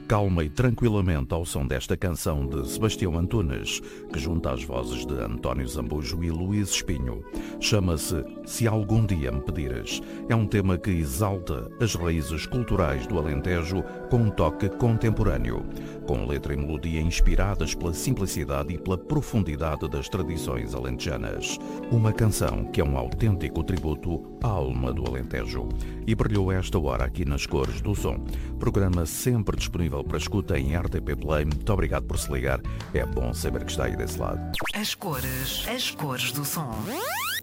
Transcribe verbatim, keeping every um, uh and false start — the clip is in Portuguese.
calma e tranquilamente ao som desta canção de Sebastião Antunes, que junta as vozes de António Zambujo e Luís Espinho. Chama-se Se Algum Dia Me Pedires. É um tema que exalta as raízes culturais do Alentejo com um toque contemporâneo, com letra e melodia inspiradas pela simplicidade e pela profundidade das tradições alentejanas. Uma canção que é um autêntico tributo à alma do Alentejo. E brilhou esta hora aqui nas Cores do Som. Programa sempre disponível para escuta em R T P Play. Muito obrigado por se ligar. É bom saber que está aí desse lado. As cores, as cores do som.